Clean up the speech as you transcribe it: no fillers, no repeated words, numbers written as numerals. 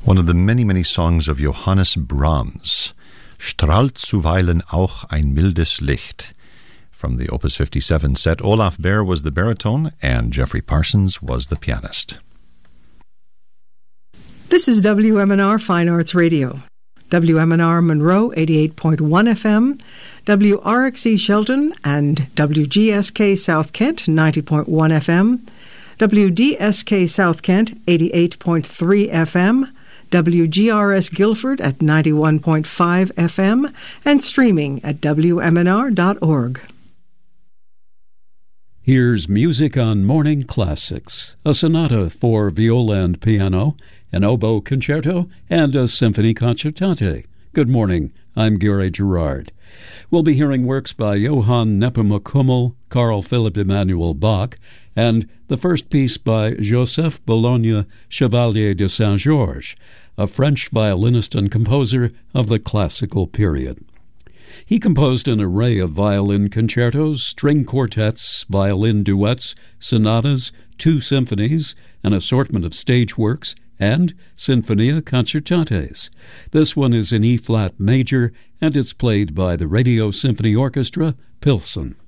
One of the many, many songs of Johannes Brahms, Strahlt zuweilen auch ein mildes Licht. From the Opus 57 set, Olaf Baer was the baritone and Jeffrey Parsons was the pianist. This is WMNR Fine Arts Radio. WMNR Monroe 88.1 FM, WRXE Shelton and WGSK South Kent 90.1 FM, WDSK South Kent 88.3 FM, WGRS Guilford at 91.5 FM, and streaming at WMNR.org. Here's music on Morning Classics, a sonata for viola and piano, an oboe concerto, and a symphony concertante. Good morning, I'm Gary Gerard. We'll be hearing works by Johann Nepomuk Hummel, Carl Philipp Emanuel Bach, and the first piece by Joseph Bologne Chevalier de Saint-Georges, a French violinist and composer of the classical period. He composed an array of violin concertos, string quartets, violin duets, sonatas, 2 symphonies, an assortment of stage works, and Sinfonia Concertantes. This one is in E-flat major, and it's played by the Radio Symphony Orchestra, Pilsen.